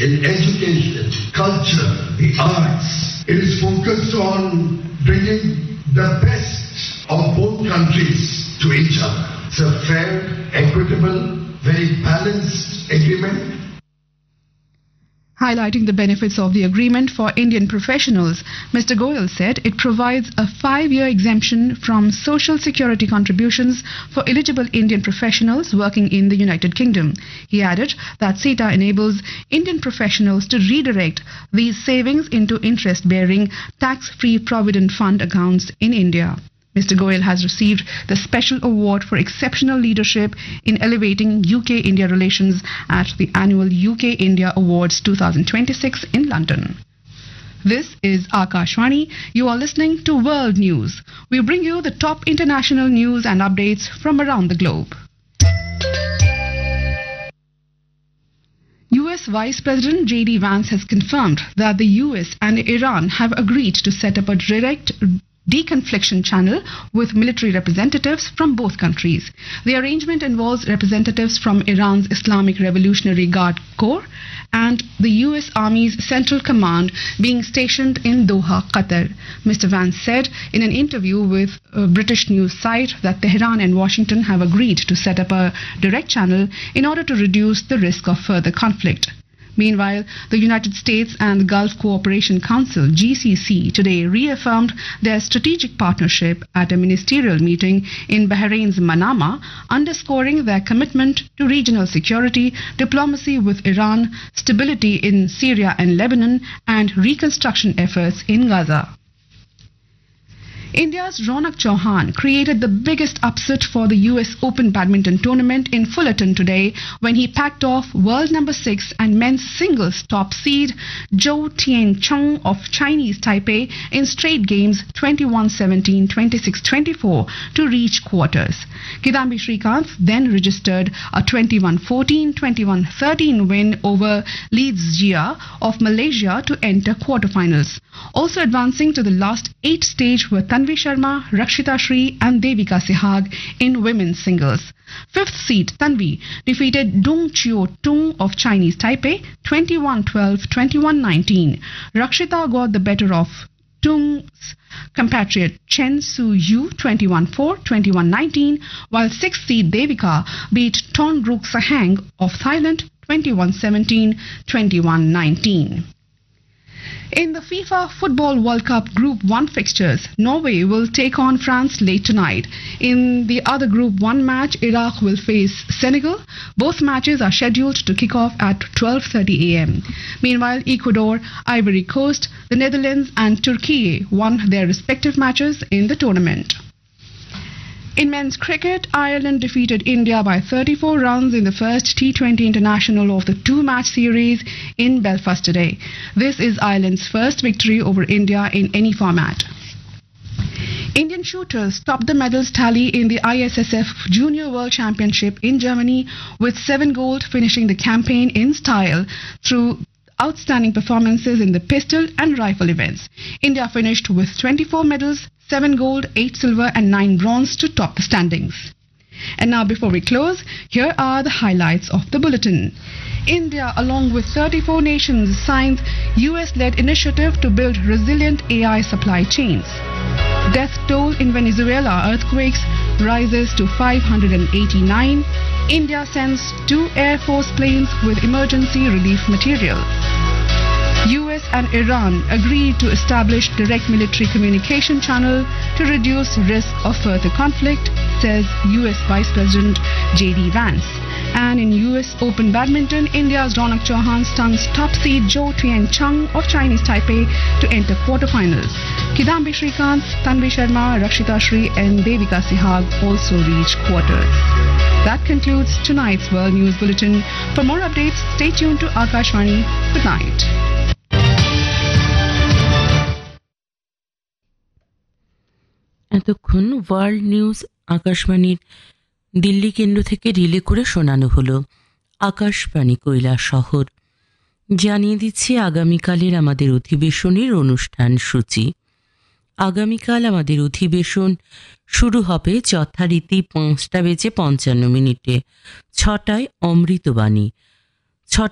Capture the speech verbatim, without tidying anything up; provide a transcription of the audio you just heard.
in education, culture, the arts. It is focused on bringing the best of both countries to each other. It's a fair, equitable, very balanced agreement. Highlighting the benefits of the agreement for Indian professionals, Mister Goyal said it provides a five-year exemption from social security contributions for eligible Indian professionals working in the United Kingdom. He added that CETA enables Indian professionals to redirect these savings into interest-bearing, tax-free provident fund accounts in India. Mister Goyal has received the Special Award for Exceptional Leadership in Elevating U K-India Relations at the annual U K-India Awards twenty twenty-six in London. This is Akashvani. You are listening to World News. We bring you the top international news and updates from around the globe. U S Vice President J D Vance has confirmed that the U S and Iran have agreed to set up a direct deconfliction channel with military representatives from both countries. The arrangement involves representatives from Iran's Islamic Revolutionary Guard Corps and the U S Army's Central Command being stationed in Doha, Qatar. Mister Vance said in an interview with a British news site that Tehran and Washington have agreed to set up a direct channel in order to reduce the risk of further conflict. Meanwhile, the United States and Gulf Cooperation Council, G C C, today reaffirmed their strategic partnership at a ministerial meeting in Bahrain's Manama, underscoring their commitment to regional security, diplomacy with Iran, stability in Syria and Lebanon, and reconstruction efforts in Gaza. India's Ronak Chauhan created the biggest upset for the U S Open badminton tournament in Fullerton today when he packed off world number six and men's singles top seed Zhou Tiancheng of Chinese Taipei in straight games twenty-one seventeen, twenty-six twenty-four to reach quarters. Kidambi Srikanth then registered a twenty-one fourteen, twenty-one thirteen win over Li Zijia of Malaysia to enter quarterfinals. Also advancing to the last eight stage were Tanvi Sharma, Rakshita Shri and Devika Sehag in women's singles. Fifth seed Tanvi defeated Dung Chio Tung of Chinese Taipei twenty-one twelve, twenty-one nineteen. Rakshita got the better of Tung's compatriot Chen Su Yu twenty-one four, twenty-one nineteen, while sixth seed Devika beat Thonruk Sahang of Thailand twenty-one seventeen, twenty-one nineteen. In the FIFA Football World Cup Group one fixtures, Norway will take on France late tonight. In the other Group one match, Iraq will face Senegal. Both matches are scheduled to kick off at twelve thirty a m. Meanwhile, Ecuador, Ivory Coast, the Netherlands and Turkey won their respective matches in the tournament. In men's cricket, Ireland defeated India by thirty-four runs in the first T twenty international of the two-match series in Belfast today. This is Ireland's first victory over India in any format. Indian shooters topped the medals tally in the I S S F Junior World Championship in Germany with seven gold, finishing the campaign in style through outstanding performances in the pistol and rifle events. India finished with twenty-four medals, seven gold, eight silver and nine bronze to top the standings. And now before we close, here are the highlights of the bulletin. India, along with thirty-four nations, signs U S-led initiative to build resilient A I supply chains. Death toll in Venezuela earthquakes rises to five hundred eighty-nine. India sends two Air Force planes with emergency relief material. U S and Iran agreed to establish direct military communication channel to reduce risk of further conflict, says U S Vice President J D Vance. And in U S Open badminton, India's Ronak Chauhan stuns top seed Zhou Tiancheng of Chinese Taipei to enter quarterfinals. Kidambi Srikanth, Tanvi Sharma, Rakshita Shri and Devika Sehag also reached quarters. That concludes tonight's World News Bulletin. For more updates, stay tuned to Akashvani. Good night. এতক্ষণ world news আকাশবাণীর দিল্লি কেন্দ্র থেকে relay করে শোনানো হলো। আকাশবাণী কৈলাস শহর। জানিয়ে দিচ্ছি আগামীকালের আমাদের অধিবেশনের অনুষ্ঠান সূচি। আগামীকাল আমাদের অধিবেশন শুরু হবে যথারীতি পাঁচটা বেজে পঞ্চান্ন মিনিটে। ছটায় অমৃতবাণী,